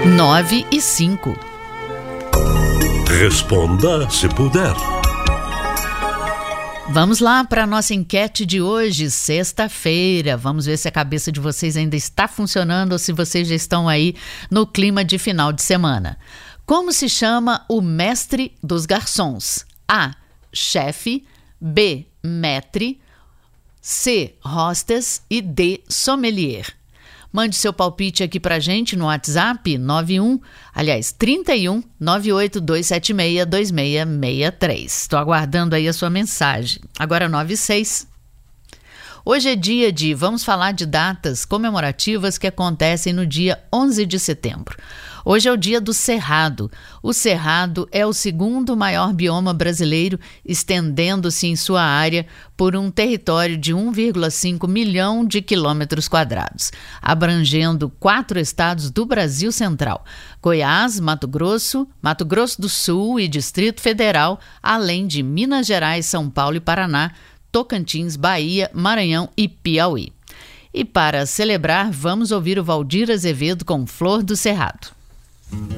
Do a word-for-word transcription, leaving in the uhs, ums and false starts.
nove e cinco. Responda se puder. Vamos lá para a nossa enquete de hoje, sexta-feira. Vamos ver se a cabeça de vocês ainda está funcionando ou se vocês já estão aí no clima de final de semana. Como se chama o mestre dos garçons? A. Chefe. B. Maître. C. Hostess. E D. Sommelier. Mande seu palpite aqui pra gente no WhatsApp nove um, aliás, trinta e um, nove oito dois sete seis, dois seis seis três. Estou aguardando aí a sua mensagem. Agora nove e seis. Hoje é dia de, vamos falar de datas comemorativas que acontecem no dia onze de setembro. Hoje é o dia do Cerrado. O Cerrado é o segundo maior bioma brasileiro, estendendo-se em sua área por um território de um vírgula cinco milhão de quilômetros quadrados, abrangendo quatro estados do Brasil Central: Goiás, Mato Grosso, Mato Grosso do Sul e Distrito Federal, além de Minas Gerais, São Paulo e Paraná, Tocantins, Bahia, Maranhão e Piauí. E para celebrar, vamos ouvir o Valdir Azevedo com Flor do Cerrado.